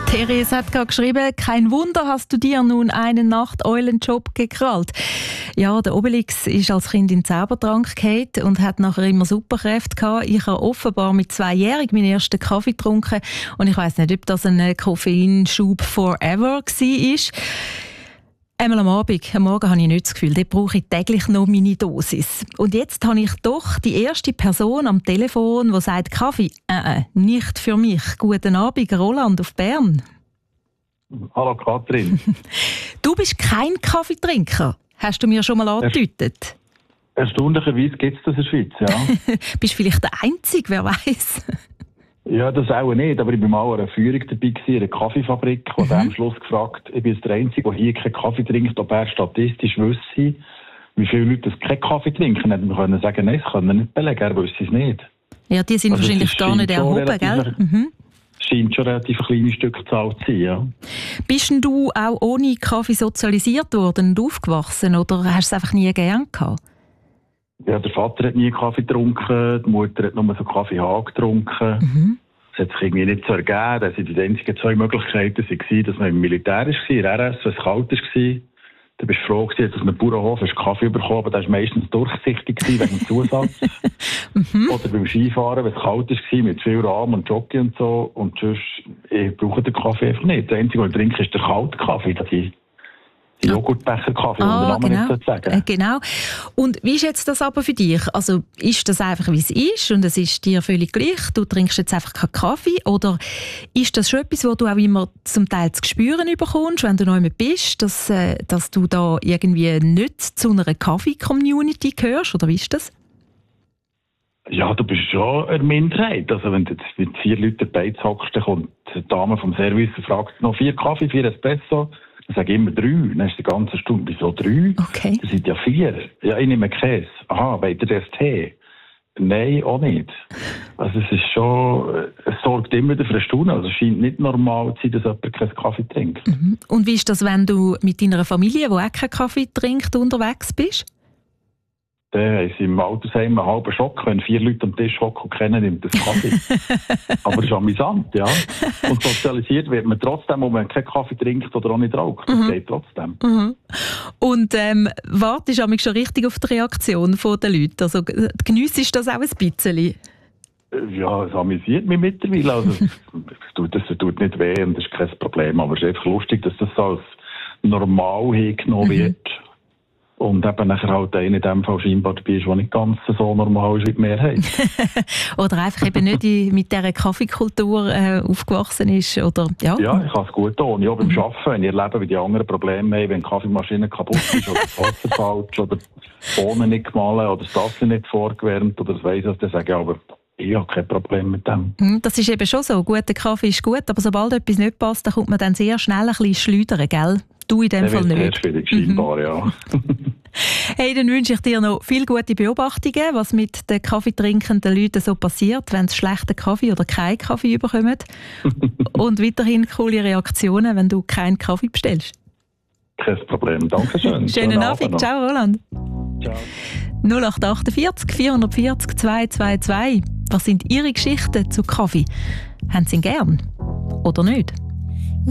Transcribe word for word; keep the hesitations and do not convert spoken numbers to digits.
Therese hat gerade geschrieben, kein Wunder hast du dir nun einen Nachteulenjob gekrallt. Ja, der Obelix ist als Kind in den Zaubertrank gefallen und hat nachher immer Superkräfte gehabt. Ich habe offenbar mit zweijährig meinen ersten Kaffee getrunken und ich weiss nicht, ob das ein Koffeinschub forever war. Einmal am Abend, am Morgen habe ich nicht das Gefühl, dort brauche ich täglich noch meine Dosis. Und jetzt habe ich doch die erste Person am Telefon, die sagt, Kaffee, äh, äh, nicht für mich. Guten Abend, Roland auf Bern. Hallo Katrin. Du bist kein Kaffeetrinker, hast du mir schon mal angedeutet. Erstaunlicherweise gibt es das in der Schweiz, ja. Bist vielleicht der Einzige, wer weiß. Ja, das auch nicht, aber ich war mal an einer Führung dabei, in einer Kaffeefabrik, und mhm. am Schluss gefragt, ich bin der Einzige, der hier keinen Kaffee trinkt, ob er statistisch wüsste, wie viele Leute das keinen Kaffee trinken. Dann können wir sagen, nein, das können wir nicht belegen, er wüsste es nicht. Ja, die sind also wahrscheinlich gar nicht erhoben, gell? Mhm. Scheint schon relativ kleine Stückzahl zu sein, ja. Bist denn du auch ohne Kaffee sozialisiert worden und aufgewachsen, oder hast du es einfach nie gern gehabt? Ja, der Vater hat nie Kaffee getrunken, die Mutter hat nur so Kaffee Haag getrunken. Mhm. Das hat sich irgendwie nicht so ergeben. Das waren die einzigen zwei Möglichkeiten, dass man im Militär war, in der R S, wenn es kalt war. Dann bist du froh gewesen, dass man im Bauernhof einen Kaffee bekommen, aber der war meistens durchsichtig wegen dem Zusatz. mhm. Oder beim Skifahren, wenn es kalt war, mit viel Rahm und Jockey und so. Und sonst, ich brauche den Kaffee einfach nicht. Der einzige, was ich trinke, ist der kalte Kaffee. Die Joghurtbecher-Kaffee, ah, um den Namen genau. nicht zu sagen. Äh, genau. Und wie ist jetzt das aber für dich? Also ist das einfach, wie es ist und es ist dir völlig gleich? Du trinkst jetzt einfach keinen Kaffee? Oder ist das schon etwas, was du auch immer zum Teil zu spüren bekommst, wenn du noch jemand bist, dass, äh, dass du da irgendwie nicht zu einer Kaffee-Community gehörst? Oder wie ist das? Ja, du bist schon eine Minderheit. Also wenn du jetzt mit vier Leuten dabei hockst, dann kommt die Dame vom Service und fragt noch vier Kaffee, vier Espresso. Ich sage immer drei. Dann ist die ganze Stunde, wieso drei? Okay. Das sind ja vier. Ja, ich nehme Käse. Aha, wollt ihr das Tee? Nein, auch nicht. Also es ist schon, es sorgt immer wieder für eine Stunde. Also es scheint nicht normal zu sein, dass jemand keinen Kaffee trinkt. Mhm. Und wie ist das, wenn du mit deiner Familie, die auch keinen Kaffee trinkt, unterwegs bist? Dann ist im Altersheim einen halben Schock, wenn vier Leute am Tisch hocken und kennen, nimmt das Kaffee. Aber das ist amüsant, ja. Und sozialisiert wird man trotzdem, ob man keinen Kaffee trinkt oder auch nicht raucht. Das mhm. geht trotzdem. Mhm. Und ähm, wartest du schon richtig auf die Reaktion der Leute? Also geniessest du das auch ein bisschen? Ja, es amüsiert mich mittlerweile. Also, das, tut, das tut nicht weh und das ist kein Problem. Aber es ist einfach lustig, dass das als normal hingenommen mhm. wird. Und eben nachher halt einer in dem Fall scheinbar dabei ist, der nicht ganz so normal ist wie die Mehrheit. Oder einfach eben nicht mit dieser Kaffeekultur äh, aufgewachsen ist. Oder, ja. ja, ich kann es gut tun. Ja, beim mhm. Arbeiten, wenn ich erlebe, wie die anderen Probleme haben, wenn die Kaffeemaschine kaputt ist oder das Wasser falsch oder die Bohnen nicht gemahlen oder das Tasse nicht vorgewärmt oder das weiss ich, dann sage ich aber, ich habe kein Problem mit dem. Das ist eben schon so. Guter Kaffee ist gut, aber sobald etwas nicht passt, dann kommt man dann sehr schnell ein bisschen schleudern, gell? Du in dem der Fall nicht. Sehr schwierig, scheinbar, mhm. ja. Hey, dann wünsche ich dir noch viele gute Beobachtungen, was mit den kaffeetrinkenden Leuten so passiert, wenn sie schlechten Kaffee oder keinen Kaffee bekommen. Und weiterhin coole Reaktionen, wenn du keinen Kaffee bestellst. Kein Problem. Dankeschön. Schönen, Schönen Abend. Abend Ciao, Roland. Ciao. null acht acht vier vier vier vier zwei zwei zwei. Was sind Ihre Geschichten zu Kaffee? Haben Sie ihn gern? Oder nicht?